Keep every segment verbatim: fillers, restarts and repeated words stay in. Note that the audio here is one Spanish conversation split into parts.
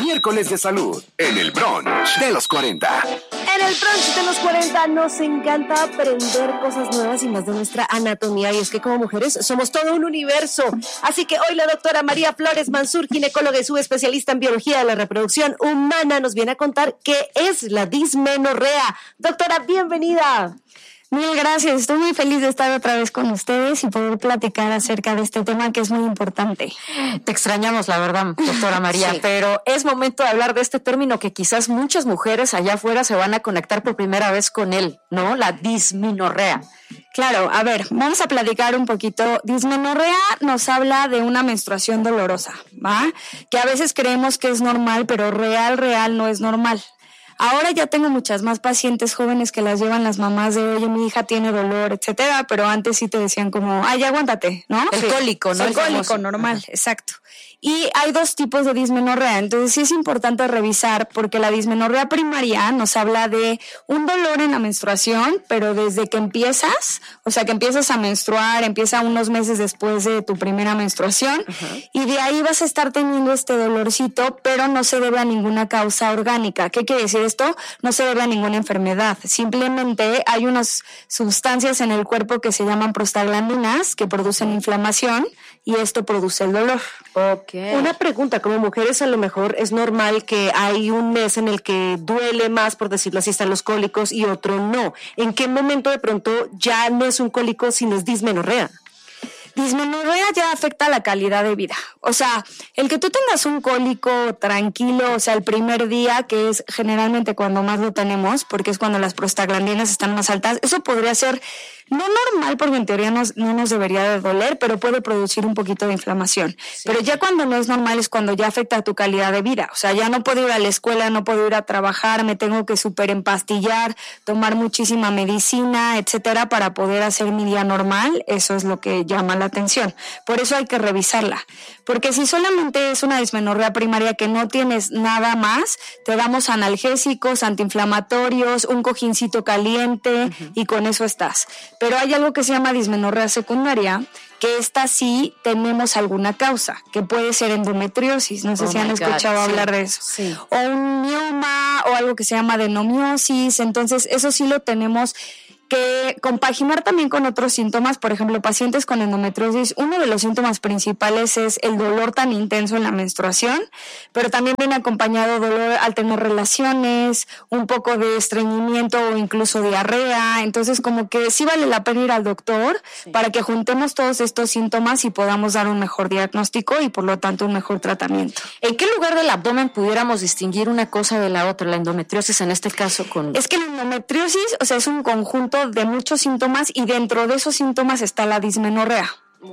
Miércoles de salud en el brunch de los cuarenta. En el brunch de los cuarenta nos encanta aprender cosas nuevas y más de nuestra anatomía. Y es que como mujeres somos todo un universo. Así que hoy la doctora María Flores Mansur, ginecóloga y subespecialista en biología de la reproducción humana, nos viene a contar qué es la dismenorrea. Doctora, bienvenida. Mil gracias, estoy muy feliz de estar otra vez con ustedes y poder platicar acerca de este tema que es muy importante. Te extrañamos, la verdad, doctora María, sí. Pero es momento de hablar de este término que quizás muchas mujeres allá afuera se van a conectar por primera vez con él, ¿no? La dismenorrea. Claro, a ver, vamos a platicar un poquito. Dismenorrea nos habla de una menstruación dolorosa, ¿va? Que a veces creemos que es normal, pero real, real no es normal. Ahora ya tengo muchas más pacientes jóvenes que las llevan las mamás de, oye, mi hija tiene dolor, etcétera, pero antes sí te decían como, ay, aguántate, ¿no? El sí. cólico, ¿no? El, el cólico famoso. Normal, ajá. Exacto. Y hay dos tipos de dismenorrea, entonces sí es importante revisar porque la dismenorrea primaria nos habla de un dolor en la menstruación, pero desde que empiezas, o sea que empiezas a menstruar, empieza unos meses después de tu primera menstruación, uh-huh. y de ahí vas a estar teniendo este dolorcito, pero no se debe a ninguna causa orgánica. ¿Qué quiere decir esto? No se debe a ninguna enfermedad, simplemente hay unas sustancias en el cuerpo que se llaman prostaglandinas que producen inflamación y esto produce el dolor. Okay. Una pregunta, como mujeres a lo mejor es normal que hay un mes en el que duele más, por decirlo así, están los cólicos y otro no. ¿En qué momento de pronto ya no es un cólico sino es dismenorrea? Dismenorrea ya afecta la calidad de vida. O sea, el que tú tengas un cólico tranquilo, o sea, el primer día, que es generalmente cuando más lo tenemos, porque es cuando las prostaglandinas están más altas, eso podría ser no normal, porque en teoría no, no nos debería de doler, pero puede producir un poquito de inflamación. Sí. Pero ya cuando no es normal es cuando ya afecta a tu calidad de vida. O sea, ya no puedo ir a la escuela, no puedo ir a trabajar, me tengo que súper empastillar, tomar muchísima medicina, etcétera, para poder hacer mi día normal. Eso es lo que llama la atención. Por eso hay que revisarla. Porque si solamente es una dismenorrea primaria que no tienes nada más, te damos analgésicos, antiinflamatorios, un cojincito caliente, uh-huh. y con eso estás. Pero hay algo que se llama dismenorrea secundaria, que esta sí tenemos alguna causa, que puede ser endometriosis, no sé oh si han escuchado God, hablar sí, de eso, sí. o un mioma, o algo que se llama adenomiosis, entonces eso sí lo tenemos que compaginar también con otros síntomas. Por ejemplo, pacientes con endometriosis, uno de los síntomas principales es el dolor tan intenso en la menstruación, pero también viene acompañado dolor al tener relaciones, un poco de estreñimiento o incluso diarrea. Entonces, como que sí vale la pena ir al doctor sí. para que juntemos todos estos síntomas y podamos dar un mejor diagnóstico y por lo tanto un mejor tratamiento. ¿En qué lugar del abdomen pudiéramos distinguir una cosa de la otra, la endometriosis en este caso? Con Es que la endometriosis, o sea, es un conjunto de muchos síntomas y dentro de esos síntomas está la dismenorrea.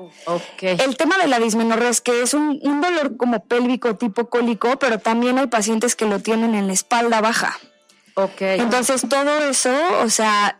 Okay. El tema de la dismenorrea es que es un, un dolor como pélvico tipo cólico, pero también hay pacientes que lo tienen en la espalda baja. Okay. Entonces todo eso, o sea,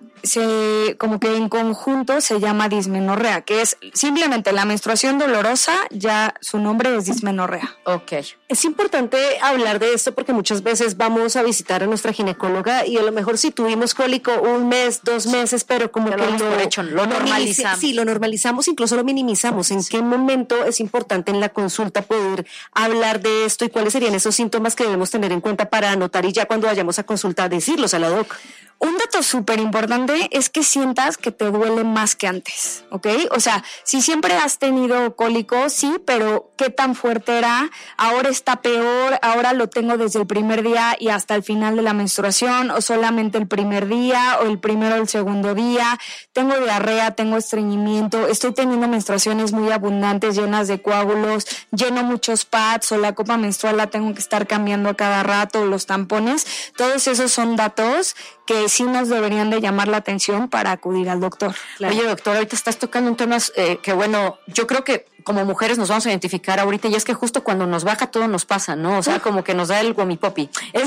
se como que en conjunto se llama dismenorrea, que es simplemente la menstruación dolorosa, ya su nombre es dismenorrea. Okay. Es importante hablar de esto porque muchas veces vamos a visitar a nuestra ginecóloga y a lo mejor si tuvimos cólico un mes, dos meses, pero como ya que lo, lo, hecho, lo normalizamos. Sí, lo normalizamos, incluso lo minimizamos. ¿En sí. qué momento es importante en la consulta poder hablar de esto y cuáles serían esos síntomas que debemos tener en cuenta para anotar y ya cuando vayamos a consultar decirlos a la doc? Un dato súper importante es que sientas que te duele más que antes, ¿ok? O sea, si siempre has tenido cólico, sí, pero ¿qué tan fuerte era? Ahora está peor, ahora lo tengo desde el primer día y hasta el final de la menstruación, o solamente el primer día, o el primero o el segundo día. Tengo diarrea, tengo estreñimiento, estoy teniendo menstruaciones muy abundantes, llenas de coágulos, lleno muchos pads, o la copa menstrual la tengo que estar cambiando a cada rato, los tampones. Todos esos son datos que sí nos deberían de llamar la atención para acudir al doctor. Claro. Oye, doctor, ahorita estás tocando un tema eh, que, bueno, yo creo que como mujeres nos vamos a identificar ahorita y es que justo cuando nos baja todo nos pasa, ¿no? O sea, como que nos da el gomipopi. Es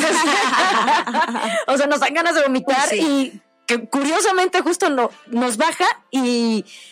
o sea, nos dan ganas de vomitar sí. y que curiosamente justo no, nos baja y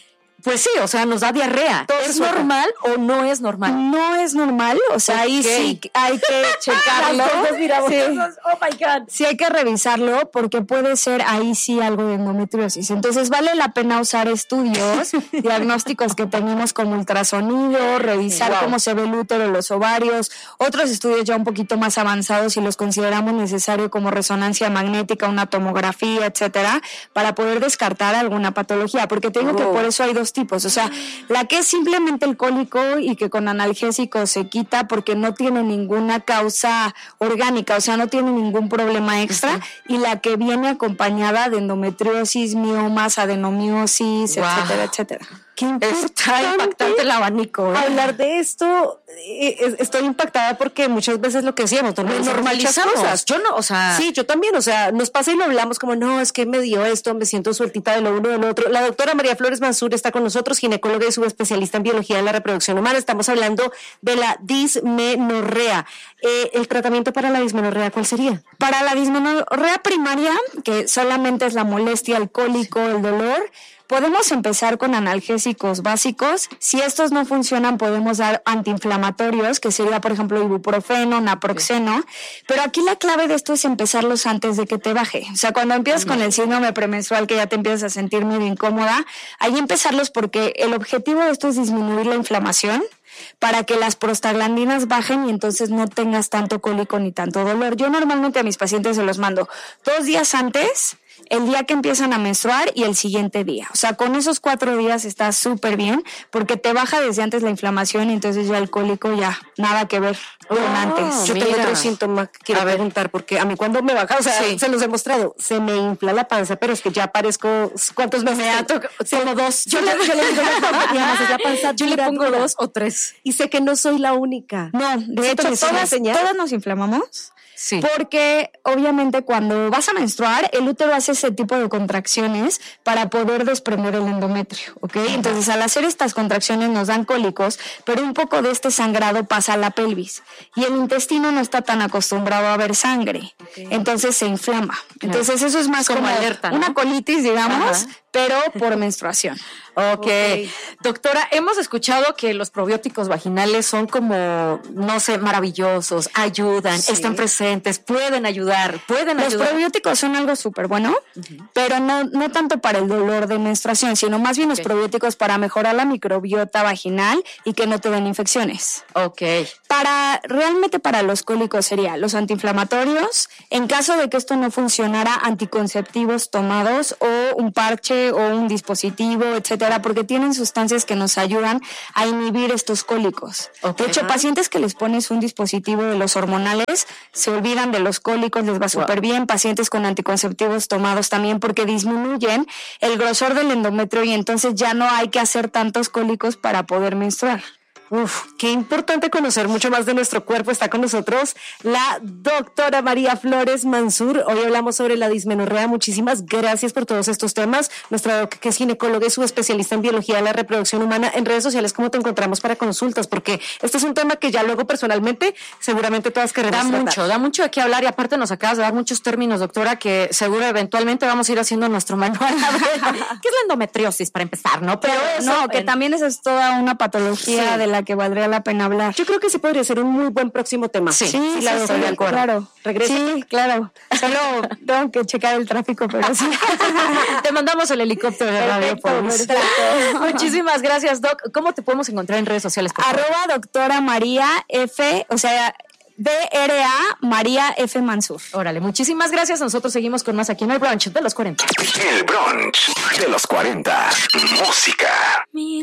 Pues sí, o sea, nos da diarrea. Todo ¿Es suelta. normal o no es normal? No es normal, o sea, ahí Ok. sí hay que checarlo. Las dos miramos. Sí. Oh my God. Sí hay que revisarlo porque puede ser ahí sí algo de endometriosis. Entonces vale la pena usar estudios diagnósticos que tenemos como ultrasonido, revisar Wow. cómo se ve el útero, los ovarios, otros estudios ya un poquito más avanzados si los consideramos necesario como resonancia magnética, una tomografía, etcétera, para poder descartar alguna patología. Porque te digo que Oh. por eso hay dos tipos. O sea, la que es simplemente el cólico y que con analgésicos se quita porque no tiene ninguna causa orgánica, o sea, no tiene ningún problema extra, y la que viene acompañada de endometriosis, miomas, adenomiosis, Wow. etcétera, etcétera. Qué Está impactante el abanico. ¿eh? Hablar de esto, eh, eh, estoy impactada porque muchas veces lo que decíamos, Lo normalizamos muchas normalizamos. cosas. Yo no, o sea, Sí, yo también, o sea, nos pasa y lo hablamos como, no, es que me dio esto, me siento sueltita de lo uno de lo otro. La doctora María Flores Mansur está con nosotros, ginecóloga y subespecialista en biología de la reproducción humana. Estamos hablando de la dismenorrea. Eh, el tratamiento para la dismenorrea, ¿cuál sería? Para la dismenorrea primaria, que solamente es la molestia, el cólico, el dolor, podemos empezar con analgésicos básicos. Si estos no funcionan, podemos dar antiinflamatorios, que sería, por ejemplo, ibuprofeno, naproxeno. Pero aquí la clave de esto es empezarlos antes de que te baje. O sea, cuando empiezas con el síndrome premenstrual, que ya te empiezas a sentir medio incómoda, ahí empezarlos porque el objetivo de esto es disminuir la inflamación para que las prostaglandinas bajen y entonces no tengas tanto cólico ni tanto dolor. Yo normalmente a mis pacientes se los mando dos días antes, el día que empiezan a menstruar y el siguiente día. O sea, con esos cuatro días está súper bien porque te baja desde antes la inflamación y entonces ya el cólico ya nada que ver con Oh, antes. Yo mira. tengo otro síntoma que quiero A ver. preguntar, porque a mí cuando me baja, o sea, Sí. se los he mostrado, se me infla la panza, pero es que ya parezco, ¿cuántos meses? me ha tocado como dos. Yo le, yo le digo, y además es la panza Yo le dura, pongo dura. dos o tres. Y sé que no soy la única. No, de ¿Eso hecho, también es una todas, señal? todas nos inflamamos. Sí. Porque obviamente cuando vas a menstruar, el útero hace ese tipo de contracciones para poder desprender el endometrio, ¿ok? Entonces al hacer estas contracciones nos dan cólicos, pero un poco de este sangrado pasa a la pelvis y el intestino no está tan acostumbrado a ver sangre, entonces se inflama. Entonces eso es más Es como como, alerta, ¿no? una colitis, digamos, Ajá. pero por menstruación. Ok. Ok. Doctora, hemos escuchado que los probióticos vaginales son como, no sé, maravillosos, ayudan, Sí. están presentes, pueden ayudar, pueden Los ayudar. probióticos son algo súper bueno, pero no, no tanto para el dolor de menstruación, sino más bien los Ok. probióticos para mejorar la microbiota vaginal y que no te den infecciones. Ok. Para, realmente para los cólicos sería los antiinflamatorios, en caso de que esto no funcionara, anticonceptivos tomados o un parche o un dispositivo, etcétera, porque tienen sustancias que nos ayudan a inhibir estos cólicos. Ok. De hecho, pacientes que les pones un dispositivo de los hormonales se olvidan de los cólicos, les va súper bien. Pacientes con anticonceptivos tomados también, porque disminuyen el grosor del endometrio y entonces ya no hay que hacer tantos cólicos para poder menstruar. Uf, qué importante conocer mucho más de nuestro cuerpo. Está con nosotros la doctora María Flores Mansur. Hoy hablamos sobre la dismenorrea. Muchísimas gracias por todos estos temas. Nuestra doc, que es ginecóloga y subespecialista en biología de la reproducción humana. En redes sociales, ¿cómo te encontramos para consultas? Porque este es un tema que ya luego personalmente seguramente todas Da queremos tratar. mucho, da mucho de qué hablar y aparte nos acabas de dar muchos términos, doctora, que seguro eventualmente vamos a ir haciendo nuestro manual. A ver, ¿qué es la endometriosis para empezar? No, pero Pero eso, no, que en- también esa es toda una patología Sí. de la que valdría la pena hablar. Yo creo que sí podría ser un muy buen próximo tema. Sí, Sí, sí, la sí, estoy de acuerdo. claro. Regresa. Sí, claro. Solo tengo que checar el tráfico, pero sí. Te mandamos el helicóptero de Radio Perfecto, Polis. perfecto. Muchísimas gracias, Doc. ¿Cómo te podemos encontrar en redes sociales? por favor? Arroba doctora María F, o sea, D R A María F Mansur. Órale, muchísimas gracias. Nosotros seguimos con más aquí en el brunch de los cuarenta. El brunch de los cuarenta. Música.